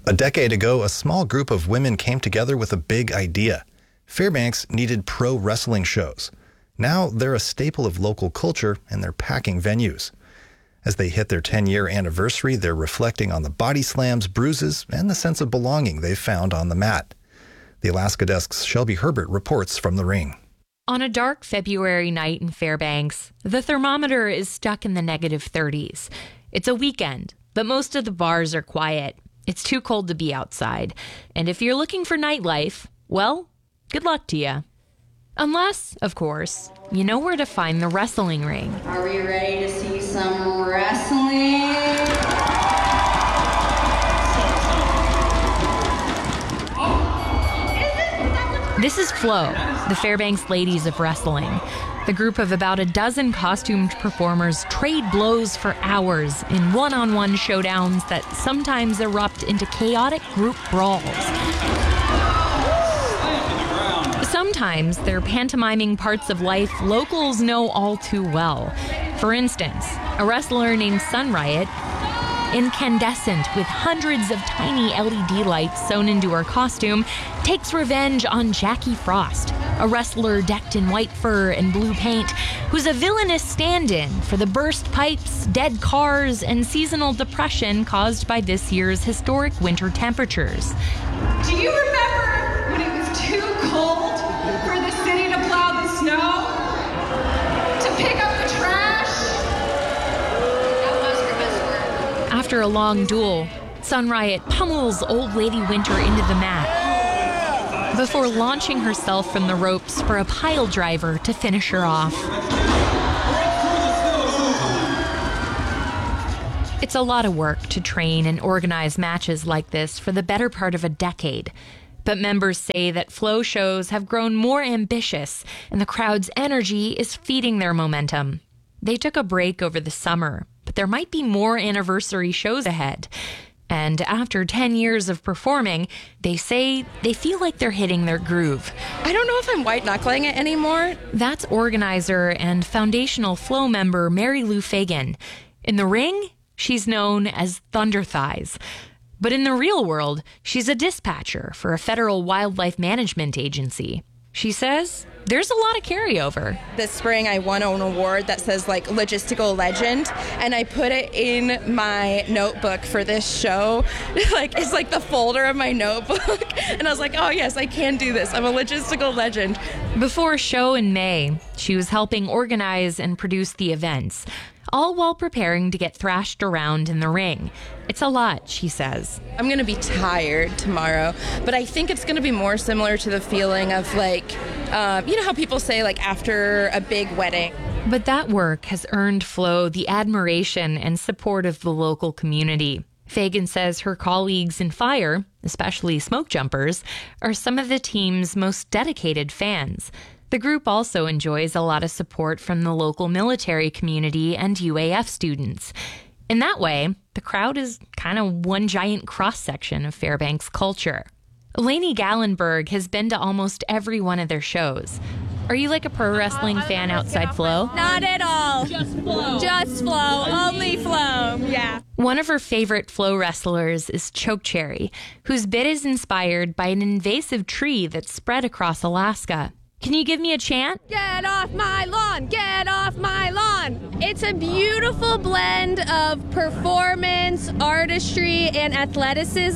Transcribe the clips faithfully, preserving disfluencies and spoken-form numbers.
A decade ago, a small group of women came together with a big idea. Fairbanks needed pro wrestling shows. Now they're a staple of local culture and they're packing venues. As they hit their ten-year anniversary, they're reflecting on the body slams, bruises, and the sense of belonging they've found on the mat. The Alaska Desk's Shelby Herbert reports from the ring. On a dark February night in Fairbanks, the thermometer is stuck in the negative thirties. It's a weekend, but most of the bars are quiet. It's too cold to be outside. And if you're looking for nightlife, well, good luck to you. Unless, of course, you know where to find the wrestling ring. Are we ready to see some wrestling? This is Flo, the Fairbanks Ladies of Wrestling. The group of about a dozen costumed performers trade blows for hours in one-on-one showdowns that sometimes erupt into chaotic group brawls. Sometimes they're pantomiming parts of life locals know all too well. For instance, a wrestler named Sun Riot, incandescent with hundreds of tiny L E D lights sewn into her costume, takes revenge on Jackie Frost, a wrestler decked in white fur and blue paint, who's a villainous stand-in for the burst pipes, dead cars, and seasonal depression caused by this year's historic winter temperatures. Do you remember when it was too cold for the city to plow the snow? To pick up the trash? After a long duel, Sun Riot pummels Old Lady Winter into the mat before launching herself from the ropes for a pile driver to finish her off. It's a lot of work to train and organize matches like this for the better part of a decade. But members say that Flo shows have grown more ambitious and the crowd's energy is feeding their momentum. They took a break over the summer, but there might be more anniversary shows ahead. And after ten years of performing, they say they feel like they're hitting their groove. I don't know if I'm white-knuckling it anymore. That's organizer and foundational Flo member Mary Lou Fagan. In the ring, she's known as Thunder Thighs. But in the real world, she's a dispatcher for a federal wildlife management agency. She says there's a lot of carryover. This spring, I won an award that says, like, logistical legend, and I put it in my notebook for this show. Like, it's like the folder of my notebook. And I was like, oh, yes, I can do this. I'm a logistical legend. Before a show in May, she was helping organize and produce the events, all while preparing to get thrashed around in the ring. It's a lot, she says. I'm going to be tired tomorrow, but I think it's going to be more similar to the feeling of, like, uh, you know how people say, like, after a big wedding. But that work has earned Flo the admiration and support of the local community. Fagan says her colleagues in Fire, especially Smoke Jumpers, are some of the team's most dedicated fans. The group also enjoys a lot of support from the local military community and U A F students. In that way, the crowd is kind of one giant cross-section of Fairbanks culture. Lainey Gallenberg has been to almost every one of their shows. Are you like a pro wrestling fan outside Flo? Not at all. Just Flo. Just Flo. Only Flo. Yeah. One of her favorite Flo wrestlers is Chokecherry, whose bit is inspired by an invasive tree that's spread across Alaska. Can you give me a chant? Get off my lawn! Get off my lawn! It's a beautiful blend of performance, artistry, and athleticism,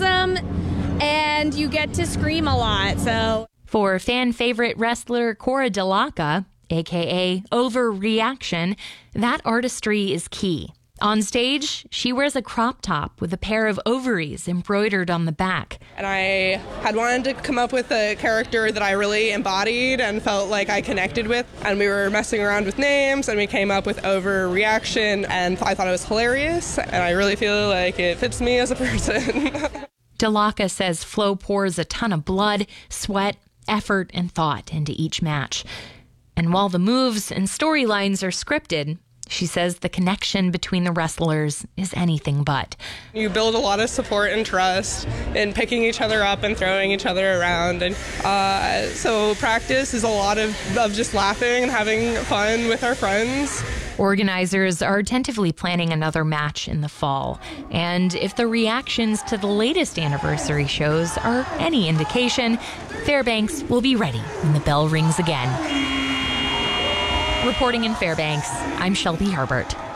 and you get to scream a lot, so... For fan favorite wrestler Cora Delaka, aka Overreaction, that artistry is key. On stage, she wears a crop top with a pair of ovaries embroidered on the back. And I had wanted to come up with a character that I really embodied and felt like I connected with. And we were messing around with names, and we came up with Overreaction, and I thought it was hilarious, and I really feel like it fits me as a person. Delaka says Flo pours a ton of blood, sweat, effort, and thought into each match. And while the moves and storylines are scripted, she says the connection between the wrestlers is anything but. You build a lot of support and trust in picking each other up and throwing each other around. And uh, so practice is a lot of, of just laughing and having fun with our friends. Organizers are tentatively planning another match in the fall, and if the reactions to the latest anniversary shows are any indication, Fairbanks will be ready when the bell rings again. Reporting in Fairbanks, I'm Shelby Harbert.